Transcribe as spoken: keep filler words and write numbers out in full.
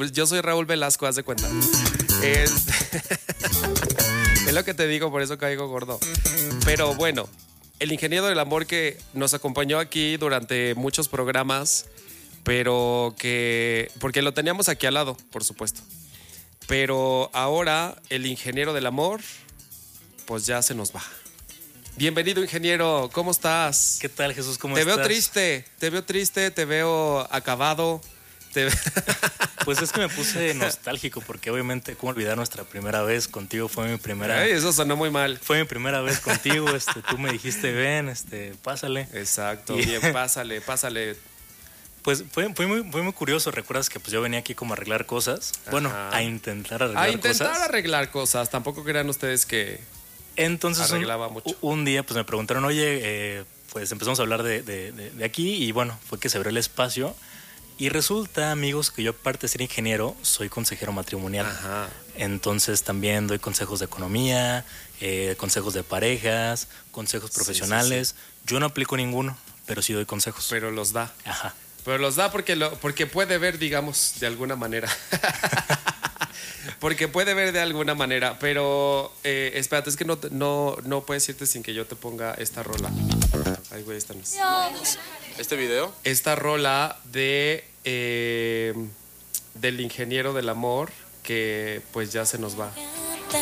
pues yo soy Raúl Velasco, haz de cuenta. Es, es lo que te digo, por eso caigo gordo. Pero bueno, el ingeniero del amor que nos acompañó aquí durante muchos programas, pero que... porque lo teníamos aquí al lado, por supuesto. Pero ahora el ingeniero del amor, pues ya se nos va. Bienvenido, ingeniero, ¿cómo estás? ¿Qué tal, Jesús? ¿Cómo te estás? Te veo triste, te veo triste, te veo acabado. Te... Pues es que me puse nostálgico porque obviamente, ¿cómo olvidar nuestra primera vez contigo? Fue mi primera... Ay, eso sonó muy mal. Fue mi primera vez contigo, este, tú me dijiste, ven, este, pásale. Exacto, y... bien, pásale, pásale. Pues fue, fue, muy, fue muy curioso, ¿recuerdas que pues yo venía aquí como a arreglar cosas? Ajá. Bueno, a intentar arreglar cosas. A intentar cosas. arreglar cosas, tampoco crean ustedes que... Entonces arreglaba un, mucho. un día pues me preguntaron, oye, eh, pues empezamos a hablar de, de, de, de aquí y bueno, fue que se abrió el espacio y resulta, amigos, que yo aparte de ser ingeniero, soy consejero matrimonial. Ajá. Entonces también doy consejos de economía, eh, consejos de parejas, consejos profesionales. Sí, sí, sí. Yo no aplico ninguno, pero sí doy consejos. Pero los da. Ajá. Pero los da porque, lo, porque puede ver, digamos, de alguna manera. Porque puede ver de alguna manera, pero eh, espérate, es que no, no, no puedes irte sin que yo te ponga esta rola. Ay, güey, esta no es. ¿Este video? Esta rola de eh, del ingeniero del amor que pues ya se nos va.